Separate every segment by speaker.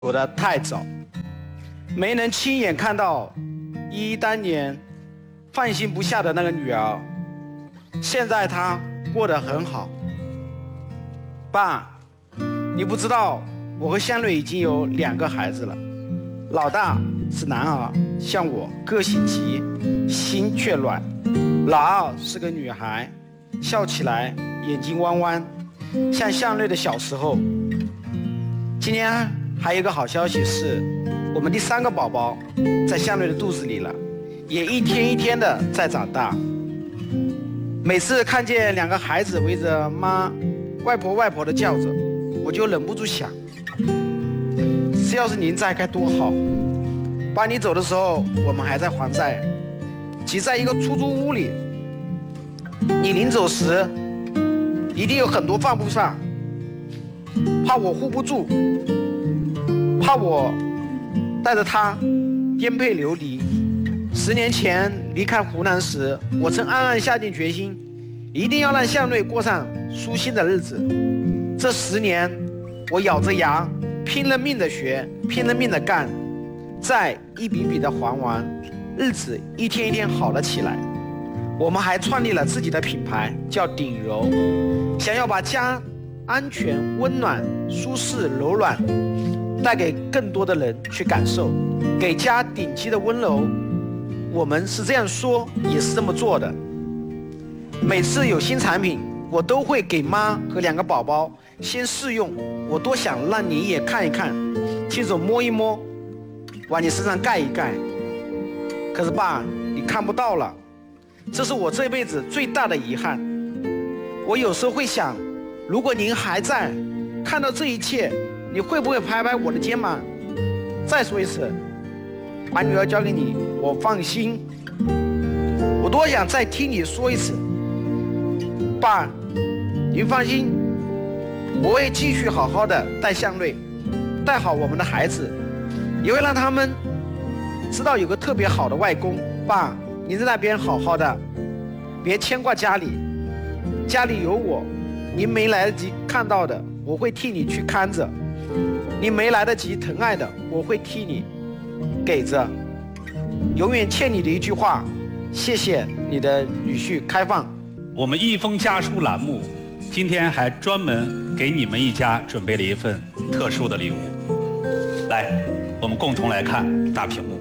Speaker 1: 走得太早，没能亲眼看到依依当年放心不下的那个女儿，现在她过得很好。爸，你不知道我和香蕊已经有2个孩子了，老大是男儿，像我个性急，心却软；老二是个女孩，笑起来眼睛弯弯，像向瑞的小时候。今天还有一个好消息是，我们第3个宝宝在向瑞的肚子里了，也一天一天的在长大。每次看见2个孩子围着妈、外婆的叫着，我就忍不住想，要是您在该多好。爸，你走的时候我们还在还债，挤在一个出租屋里，你临走时一定有很多放不上，怕我护不住，怕我带着他颠沛流离。10年前离开湖南时，我曾暗暗下定决心，一定要让向瑞过上舒心的日子。这10年，我咬着牙，拼了命的学，拼了命的干，债一笔笔的还完，日子一天一天好了起来。我们还创立了自己的品牌，叫鼎柔，想要把家安全、温暖、舒适、柔软带给更多的人去感受，给家顶级的温柔。我们是这样说，也是这么做的。每次有新产品，我都会给妈和2个宝宝先试用，我多想让你也看一看，亲手摸一摸，往你身上盖一盖。可是爸，你看不到了，这是我这辈子最大的遗憾。我有时候会想，如果您还在，看到这一切，你会不会拍拍我的肩膀，再说一次，把女儿交给你，我放心。我多想再听你说一次，爸，您放心，我会继续好好的带向瑞，带好我们的孩子，也会让他们知道有个特别好的外公。爸，您在那边好好的，别牵挂家里，家里有我，您没来得及看到的，我会替你去看着；您没来得及疼爱的，我会替你给着。永远欠你的一句话，谢谢你的女婿开放。
Speaker 2: 我们一封家书栏目今天还专门给你们一家准备了一份特殊的礼物，来，我们共同来看大屏幕。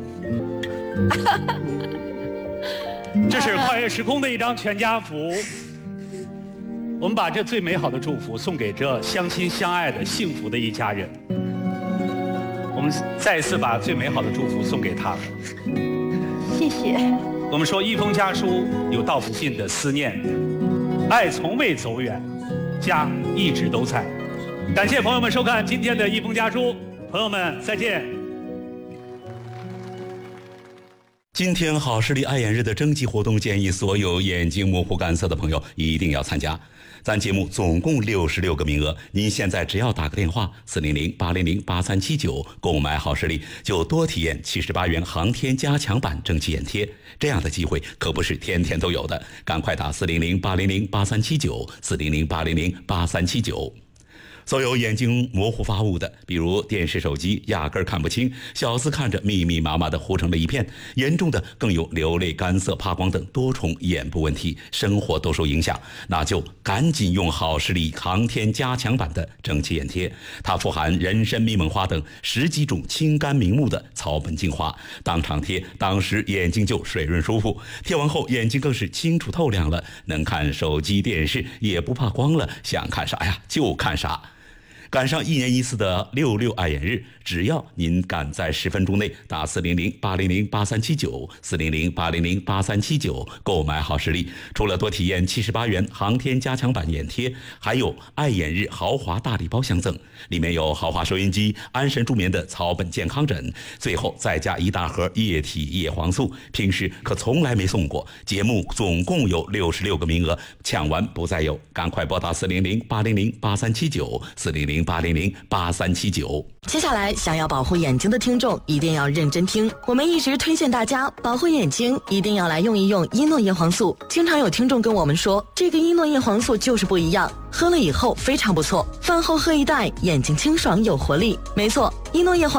Speaker 2: 这是跨越时空的一张全家福，我们把这最美好的祝福送给这相亲相爱的幸福的一家人。我们再一次把最美好的祝福送给他们。
Speaker 3: 谢谢。
Speaker 2: 我们说一封家书有道不尽的思念，爱从未走远，家一直都在。感谢朋友们收看今天的一封家书，朋友们再见。
Speaker 4: 今天好视力爱眼日的征集活动，建议所有眼睛模糊干涩的朋友一定要参加。咱节目总共66个名额，您现在只要打个电话400-800-8379购买好视力，就多体验78元航天加强版蒸汽眼贴。这样的机会可不是天天都有的，赶快打400-800-8379，400-800-8379。所有眼睛模糊发雾的，比如电视、手机压根儿看不清，小字看着密密麻麻的糊成了一片，严重的更有流泪、干涩、怕光等多重眼部问题，生活都受影响，那就赶紧用好视力航天加强版的蒸汽眼贴。它富含人参、咪蒙花等10几种清肝明目的草本精华，当场贴，当时眼睛就水润舒服，贴完后眼睛更是清楚透亮了，能看手机、电视，也不怕光了，想看啥呀就看啥。赶上1年1次的66爱眼日，只要您赶在10分钟内打400-800-8379，400-800-8379购买好视力，除了多体验78元航天加强版眼贴，还有爱眼日豪华大礼包相赠，里面有豪华收音机、安神助眠的草本健康枕，最后再加1大盒液体叶黄素，平时可从来没送过。节目总共有66个名额，抢完不再有，赶快拨打400-800-8379，400 800-800-8379。
Speaker 5: 接下来，想要保护眼睛的听众一定要认真听，我们一直推荐大家保护眼睛，一定要来用一用伊诺叶黄素。经常有听众跟我们说，这个伊诺叶黄素就是不一样，喝了以后非常不错，饭后喝一袋，眼睛清爽有活力。没错，伊诺叶黄